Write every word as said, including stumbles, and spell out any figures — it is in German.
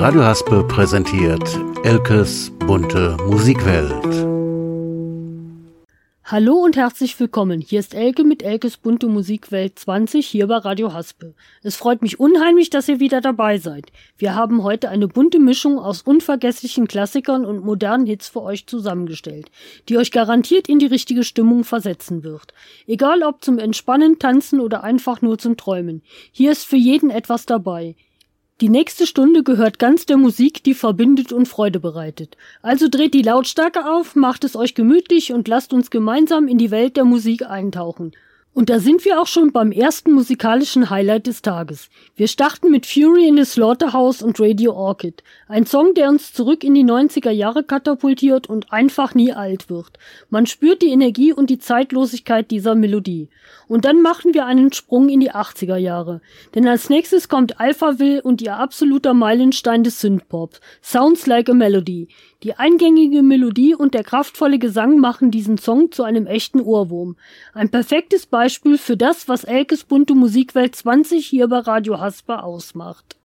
Radio Haspe präsentiert Elkes bunte Musikwelt. Hallo und herzlich willkommen. Hier ist Elke mit Elkes bunte Musikwelt zwanzig hier bei Radio Haspe. Es freut mich unheimlich, dass ihr wieder dabei seid. Wir haben heute eine bunte Mischung aus unvergesslichen Klassikern und modernen Hits für euch zusammengestellt, die euch garantiert in die richtige Stimmung versetzen wird. Egal ob zum Entspannen, Tanzen oder einfach nur zum Träumen. Hier ist für jeden etwas dabei. Die nächste Stunde gehört ganz der Musik, die verbindet und Freude bereitet. Also dreht die Lautstärke auf, macht es euch gemütlich und lasst uns gemeinsam in die Welt der Musik eintauchen. Und da sind wir auch schon beim ersten musikalischen Highlight des Tages. Wir starten mit Fury in the Slaughterhouse und Radio Orchid. Ein Song, der uns zurück in die neunziger Jahre katapultiert und einfach nie alt wird. Man spürt die Energie und die Zeitlosigkeit dieser Melodie. Und dann machen wir einen Sprung in die achtziger Jahre. Denn als nächstes kommt Alphaville und ihr absoluter Meilenstein des Synthpops, Sounds Like a Melody. Die eingängige Melodie und der kraftvolle Gesang machen diesen Song zu einem echten Ohrwurm. Ein perfektes Beispiel für das, was Elkes bunte Musikwelt zwanzig hier bei Radio Haspe ausmacht.